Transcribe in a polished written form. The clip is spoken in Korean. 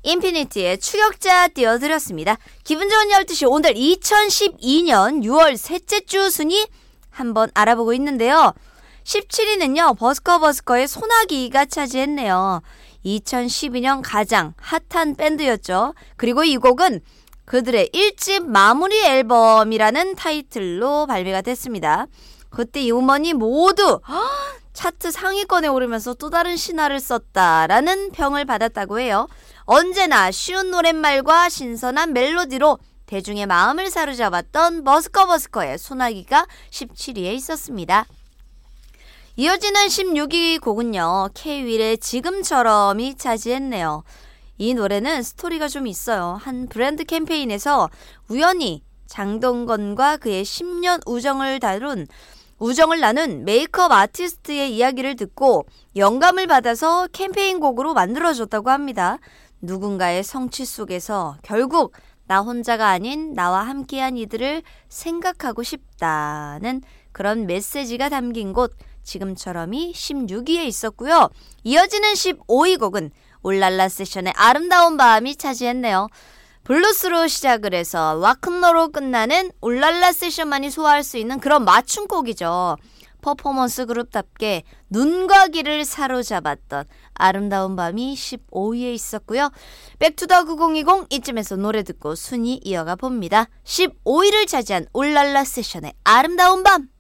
인피니티의 추격자 띄워드렸습니다. 기분 좋은 12시 오늘 2012년 6월 셋째 주 순위 한번 알아보고 있는데요. 17위는요. 버스커버스커의 소나기가 차지했네요. 2012년 가장 핫한 밴드였죠. 그리고 이 곡은 그들의 1집 마무리 앨범이라는 타이틀로 발매가 됐습니다. 그때 이 음원이 모두 차트 상위권에 오르면서 또 다른 신화를 썼다라는 평을 받았다고 해요. 언제나 쉬운 노랫말과 신선한 멜로디로 대중의 마음을 사로잡았던 버스커버스커의 소나기가 17위에 있었습니다. 이어지는 16위 곡은요. K-윌의 지금처럼이 차지했네요. 이 노래는 스토리가 좀 있어요. 한 브랜드 캠페인에서 우연히 장동건과 그의 10년 우정을 나눈 메이크업 아티스트의 이야기를 듣고 영감을 받아서 캠페인 곡으로 만들어졌다고 합니다. 누군가의 성취 속에서 결국 나 혼자가 아닌 나와 함께한 이들을 생각하고 싶다는 그런 메시지가 담긴 곳 지금처럼이 16위에 있었고요. 이어지는 15위 곡은 올랄라 세션의 아름다운 밤이 차지했네요. 블루스로 시작을 해서 락큰롤로 끝나는 올랄라 세션만이 소화할 수 있는 그런 맞춤곡이죠. 퍼포먼스 그룹답게 눈과 귀를 사로잡았던 아름다운 밤이 15위에 있었고요. 백투더 9020 이쯤에서 노래 듣고 순위 이어가 봅니다. 15위를 차지한 올랄라 세션의 아름다운 밤.